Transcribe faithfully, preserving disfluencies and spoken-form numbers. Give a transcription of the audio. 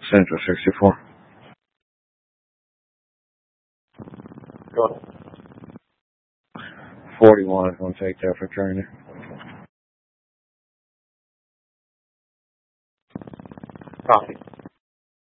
Central sixty-four. Go ahead. forty-one is going to take that for training. Copy.